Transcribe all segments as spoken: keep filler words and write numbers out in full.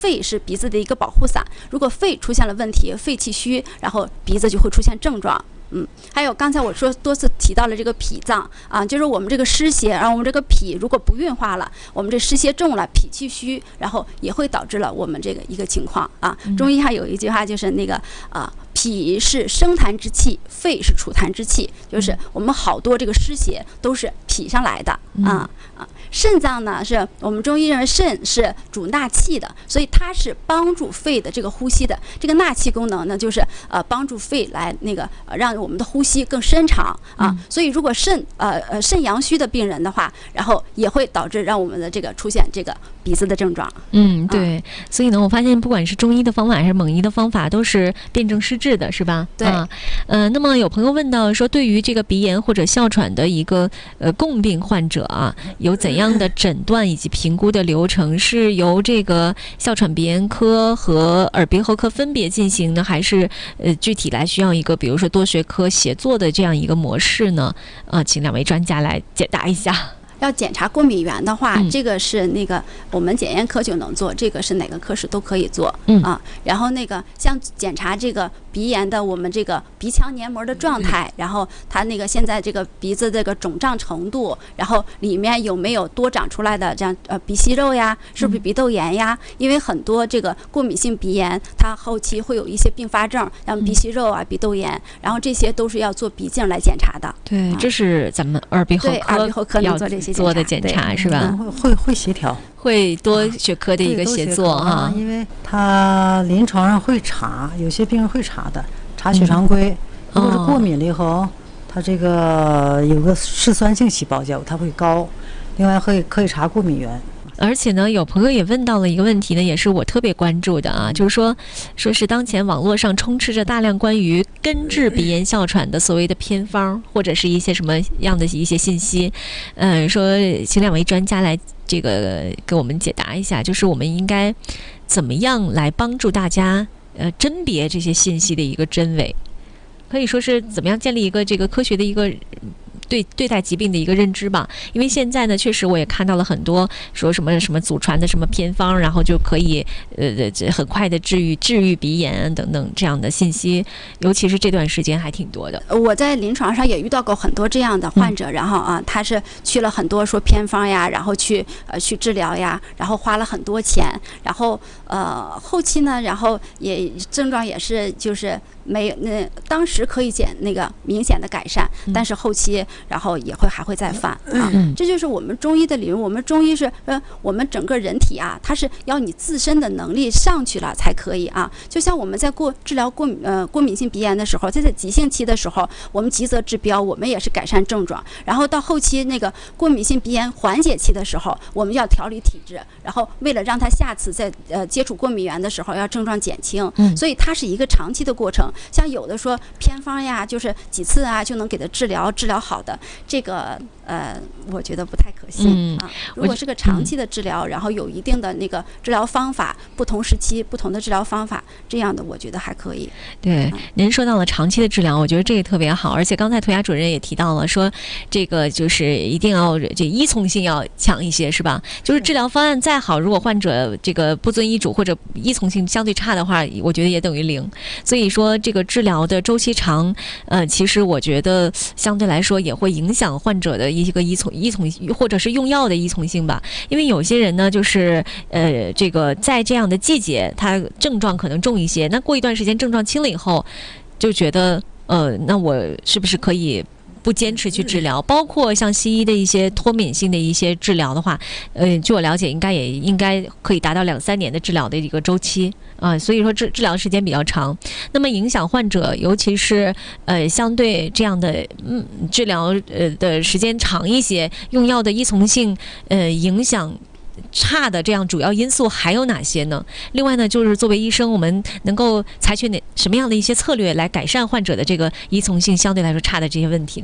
肺是鼻子的一个保护伞，如果肺出现了问题，肺气虚，然后鼻子就会出现症状。嗯，还有刚才我说多次提到了这个脾脏啊，就是我们这个湿邪，然后我们这个脾如果不运化了，我们这湿邪重了，脾气虚，然后也会导致了我们这个一个情况啊。中医还有一句话就是那个啊，脾是生痰之气，肺是储痰之气，就是我们好多这个湿邪都是脾上来的啊啊。肾脏呢，是我们中医认为肾是主纳气的，所以它是帮助肺的这个呼吸的。这个纳气功能呢，就是呃帮助肺来那个呃让我们的呼吸更深长啊。所以如果肾呃呃肾阳虚的病人的话，然后也会导致让我们的这个出现这个鼻子的症状。 嗯，对。啊、所以呢，我发现不管是中医的方法还是蒙医的方法，都是辨证施治的，是吧？ 对。 啊、呃，那么有朋友问到说，对于这个鼻炎或者哮喘的一个呃共病患者啊，有怎样这样的诊断以及评估的流程，是由这个哮喘鼻炎科和耳鼻喉科分别进行呢，还是呃具体来需要一个比如说多学科协作的这样一个模式呢？啊、呃，请两位专家来解答一下。 要检查过敏源的话，嗯、这个是那个我们检验科就能做，这个是哪个科室都可以做、嗯、啊。然后那个像检查这个鼻炎的，我们这个鼻腔黏膜的状态，嗯、然后它那个现在这个鼻子这个肿胀程度，然后里面有没有多长出来的这样呃鼻息肉呀，是不是鼻窦炎呀？嗯、因为很多这个过敏性鼻炎，它后期会有一些并发症，像鼻息肉啊、鼻窦炎，然后这些都是要做鼻镜来检查的。 对，啊、这是咱们耳鼻喉科耳鼻喉科能做这些。 做的检查是吧？ 会会会协调， 会多学科的一个协作哈、啊。 因为他临床上会查，有些病人会查的，查血常规。嗯、如果是过敏了以后，哦、他这个有个嗜酸性细胞叫它会高，另外会可以查过敏源。 而且呢，有朋友也问到了一个问题呢，也是我特别关注的啊，就是说，说是当前网络上充斥着大量关于根治鼻炎哮喘的所谓的偏方，或者是一些什么样的一些信息，嗯、呃，说请两位专家来这个给我们解答一下，就是我们应该怎么样来帮助大家呃甄别这些信息的一个真伪，可以说是怎么样建立一个这个科学的一个。对对待疾病的一个认知吧，因为现在呢，确实我也看到了很多说什么什么祖传的什么偏方，然后就可以呃很快的治愈治愈鼻炎等等这样的信息，尤其是这段时间还挺多的。 我在临床上也遇到过很多这样的患者，嗯、然后啊，他是去了很多说偏方呀，然后去呃去治疗呀，然后花了很多钱，然后呃后期呢，然后也症状也是就是没那当时可以减那个明显的改善，嗯、但是后期。然后也会还会再犯啊，嗯、这就是我们中医的理论。我们中医是呃，我们整个人体啊，它是要你自身的能力上去了才可以啊。就像我们在过治疗过呃过敏性鼻炎的时候，在在急性期的时候，我们急则治标，我们也是改善症状。然后到后期那个过敏性鼻炎缓解期的时候，我们要调理体质，然后为了让他下次在呃接触过敏源的时候要症状减轻，嗯、所以它是一个长期的过程。像有的说偏方呀，就是几次啊就能给他治疗治疗好的。这个呃，我觉得不太可信、嗯、啊。如果是个长期的治疗，嗯、然后有一定的那个治疗方法，不同时期不同的治疗方法，这样的我觉得还可以。 对，嗯、您说到了长期的治疗，我觉得这个特别好。而且刚才涂鸦主任也提到了，说这个就是一定要这依从性要强一些，是吧？就是治疗方案再好，如果患者这个不遵医嘱或者依从性相对差的话，我觉得也等于零。所以说这个治疗的周期长，呃，其实我觉得相对来说也会影响患者的一个依从依从或者是用药的依从性吧。因为有些人呢，就是呃，这个在这样的季节，他症状可能重一些，那过一段时间症状轻了以后，就觉得呃，那我是不是可以不坚持去治疗？包括像西医的一些脱敏性的一些治疗的话，呃，据我了解，应该也应该可以达到两三年的治疗的一个周期啊、呃，所以说治治疗时间比较长。那么影响患者，尤其是呃相对这样的嗯治疗呃的时间长一些，用药的依从性呃影响差的这样主要因素还有哪些呢？另外呢，就是作为医生，我们能够采取哪什么样的一些策略来改善患者的这个依从性相对来说差的这些问题呢？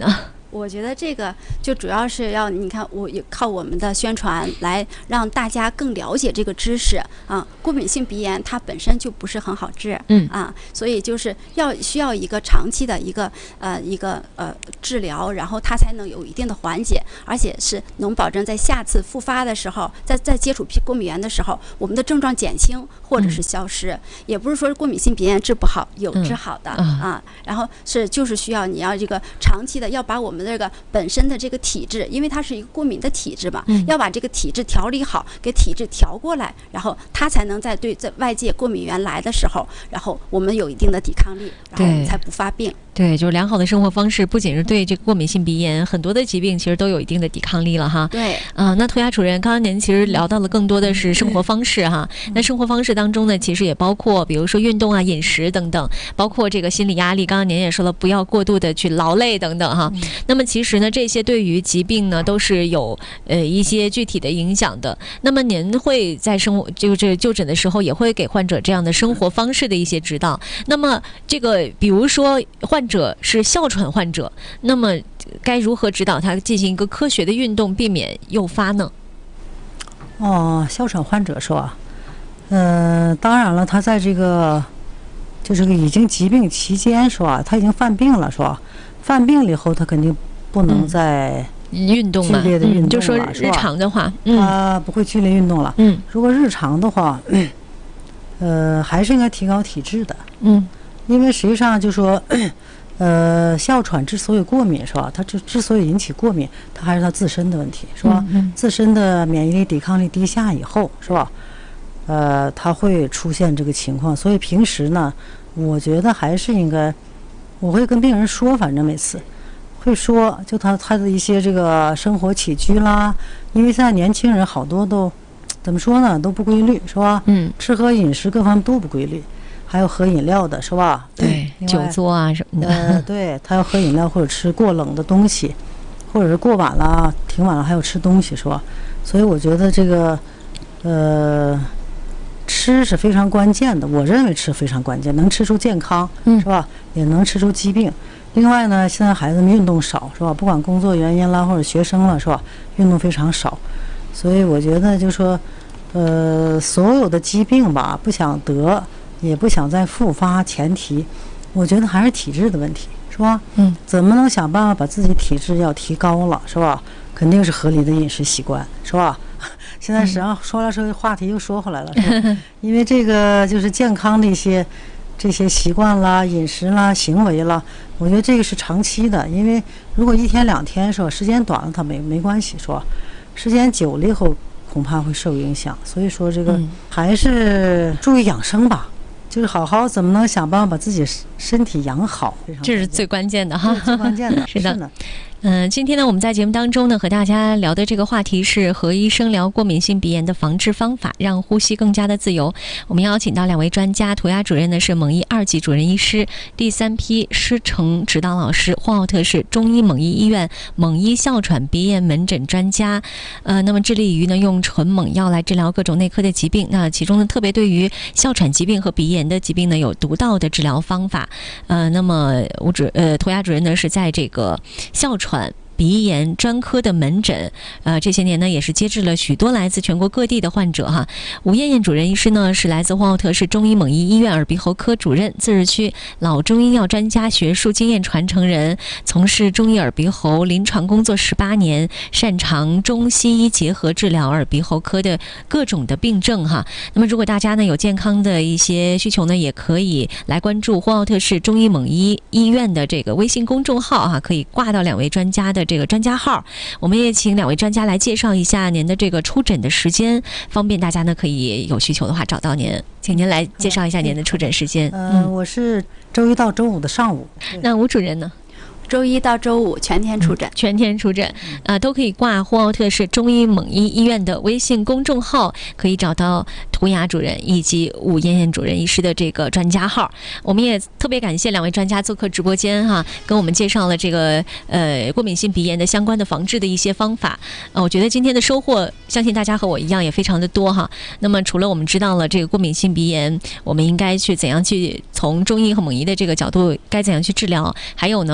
我觉得这个就主要是要你看，我也靠我们的宣传来让大家更了解这个知识啊。过敏性鼻炎它本身就不是很好治， 嗯啊，所以就是要需要一个长期的一个呃一个呃治疗，然后它才能有一定的缓解，而且是能保证在下次复发的时候，在在接触过敏源的时候，我们的症状减轻或者是消失。嗯、也不是说过敏性鼻炎治不好，有治好的、嗯、啊，然后是就是需要你要这个长期的要把我们的这个本身的这个体质，因为它是一个过敏的体质嘛，嗯、要把这个体质调理好，给体质调过来，然后它才能在对在外界过敏源来的时候，然后我们有一定的抵抗力，然后我们才不发病。 对，就是良好的生活方式，不仅是对这个过敏性鼻炎，很多的疾病其实都有一定的抵抗力了哈。 对， 啊、呃，那涂鸦主任，刚刚您其实聊到了更多的是生活方式哈。 嗯、 那生活方式当中呢，其实也包括比如说运动啊、饮食等等，包括这个心理压力。刚刚您也说了，不要过度的去劳累等等哈。嗯、那么其实呢，这些对于疾病呢都是有呃一些具体的影响的。那么您会在生活就这就诊的时候，也会给患者这样的生活方式的一些指导。那么这个比如说患者是哮喘患者，那么该如何指导他进行一个科学的运动，避免诱发呢？ 哦，哮喘患者是吧？呃，当然了，他在这个就是个已经疾病期间是吧？他已经犯病了是吧？犯病了以后，他肯定不能再运动嘛， 剧烈的运动了、 嗯、就说日常的话，嗯、 他不会剧烈运动了。 嗯， 如果日常的话，呃，还是应该提高体质的。 嗯， 因为实际上就说。呃，哮喘之所以过敏是吧？它之之所以引起过敏，它还是它自身的问题是吧？ 嗯嗯、 自身的免疫力、抵抗力低下以后是吧？呃，它会出现这个情况。所以平时呢，我觉得还是应该，我会跟病人说，反正每次会说，就他他的一些这个生活起居啦，因为现在年轻人好多都怎么说呢，都不规律是吧？ 嗯， 吃喝饮食各方面都不规律。还有喝饮料的是吧？ 对，久坐啊什么的。 呃，对，他要喝饮料或者吃过冷的东西，或者是过晚了、挺晚了还有吃东西是吧？所以我觉得这个，呃，吃是非常关键的。我认为吃非常关键，能吃出健康， 嗯、 是吧？也能吃出疾病。另外呢，现在孩子们运动少是吧？不管工作原因啦，或者学生了是吧？运动非常少，所以我觉得就说，呃，所有的疾病吧，不想得。也不想再复发，前提我觉得还是体质的问题是吧？ 嗯， 怎么能想办法把自己体质要提高了是吧？肯定是合理的饮食习惯是吧？现在实际上说来说去话题又说回来了，是吧？因为这个就是健康的一些这些习惯啦、饮食啦、行为啦，我觉得这个是长期的，因为如果一天两天是吧，时间短了它没没关系是吧？时间久了以后恐怕会受影响，所以说这个还是注意养生吧。就是好好怎么能想办法把自己身体养好， 这是最关键的哈， 最关键的是的。嗯、呃，今天呢，我们在节目当中呢，和大家聊的这个话题是和医生聊过敏性鼻炎的防治方法，让呼吸更加的自由。我们邀请到两位专家，涂鸦主任呢是蒙医二级主任医师，第三批师承指导老师霍奥特市中医蒙医医院蒙医哮喘鼻炎门诊专家。呃，那么致力于呢用纯蒙药来治疗各种内科的疾病。那其中呢，特别对于哮喘疾病和鼻炎的疾病呢，有独到的治疗方法。呃，那么我主呃涂鸦主任呢是在这个哮喘鼻炎专科的门诊，呃，这些年呢也是接治了许多来自全国各地的患者哈。吴艳艳主任医师呢是来自霍奥特市中医蒙医医院耳鼻喉科主任，自治区老中医药专家，学术经验传承人，从事中医耳鼻喉临床工作十八年，擅长中西医结合治疗耳鼻喉科的各种的病症哈。那么如果大家呢有健康的一些需求呢，也可以来关注霍奥特市中医蒙医医院的这个微信公众号哈，可以挂到两位专家的这个专家号。我们也请两位专家来介绍一下您的这个出诊的时间，方便大家呢可以有需求的话找到您。请您来介绍一下您的出诊时间。 嗯、呃，我是周一到周五的上午。 那吴主任呢？ 周一到周五全天出诊， 嗯、全天出诊啊、呃，都可以挂霍奥特市中医蒙医医院的微信公众号，可以找到涂鸦主任以及武艳艳主任医师的这个专家号。我们也特别感谢两位专家做客直播间哈，跟我们介绍了这个呃过敏性鼻炎的相关的防治的一些方法。呃，我觉得今天的收获，相信大家和我一样也非常的多哈。那么除了我们知道了这个过敏性鼻炎，我们应该去怎样去从中医和蒙医的这个角度该怎样去治疗，还有呢就是。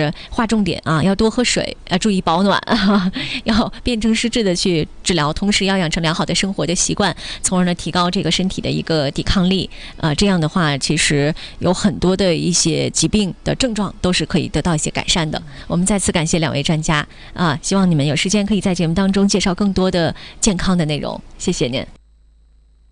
是划重点啊，要多喝水，要注意保暖，啊、要辨证施治的去治疗，同时要养成良好的生活的习惯，从而呢提高这个身体的一个抵抗力。呃，这样的话，其实有很多的一些疾病的症状都是可以得到一些改善的。我们再次感谢两位专家啊，希望你们有时间可以在节目当中介绍更多的健康的内容，谢谢您。